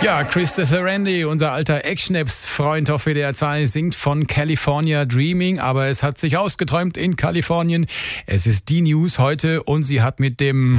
Ja, Christopher Randy, unser alter Action-Apps-Freund auf WDR 2, singt von California Dreaming, aber es hat sich ausgeträumt in Kalifornien. Es ist die News heute und sie hat mit dem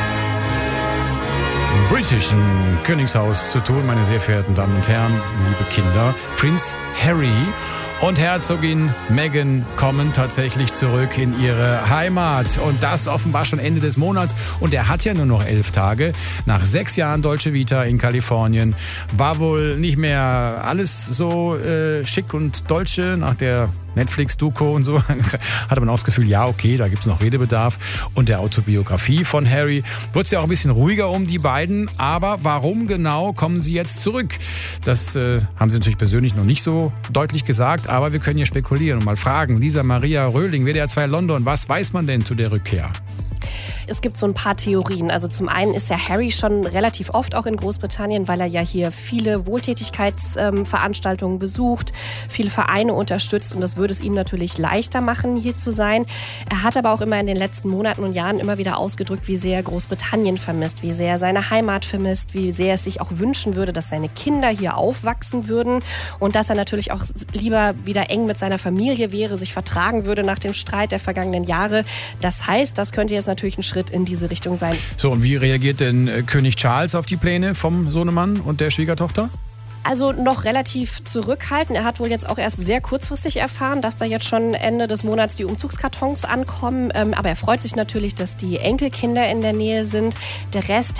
britischen Königshaus zu tun, meine sehr verehrten Damen und Herren, liebe Kinder. Prinz Harry und Herzogin Meghan kommen tatsächlich zurück in ihre Heimat. Und das offenbar schon Ende des Monats. Und er hat ja nur noch 11 Tage. Nach 6 Jahren Dolce Vita in Kalifornien war wohl nicht mehr alles so schick und dolce. Nach der Netflix-Doku und so hatte man auch das Gefühl, ja okay, da gibt es noch Redebedarf. Und der Autobiografie von Harry wird es ja auch ein bisschen ruhiger um die beiden. Aber warum genau kommen sie jetzt zurück? Das haben sie natürlich persönlich noch nicht so deutlich gesagt. Aber wir können hier spekulieren und mal fragen. Lisa Maria Röhling, WDR 2 London, was weiß man denn zu der Rückkehr? Es gibt so ein paar Theorien. Also zum einen ist ja Harry schon relativ oft auch in Großbritannien, weil er ja hier viele Wohltätigkeitsveranstaltungen besucht, viele Vereine unterstützt und das würde es ihm natürlich leichter machen, hier zu sein. Er hat aber auch immer in den letzten Monaten und Jahren immer wieder ausgedrückt, wie sehr er Großbritannien vermisst, wie sehr er seine Heimat vermisst, wie sehr er sich auch wünschen würde, dass seine Kinder hier aufwachsen würden und dass er natürlich auch lieber wieder eng mit seiner Familie wäre, sich vertragen würde nach dem Streit der vergangenen Jahre. Das heißt, das könnte jetzt natürlich ein Schritt in diese Richtung sein. So, und wie reagiert denn König Charles auf die Pläne vom Sohnemann und der Schwiegertochter? Also noch relativ zurückhaltend. Er hat wohl jetzt auch erst sehr kurzfristig erfahren, dass da jetzt schon Ende des Monats die Umzugskartons ankommen. Aber er freut sich natürlich, dass die Enkelkinder in der Nähe sind. Der Rest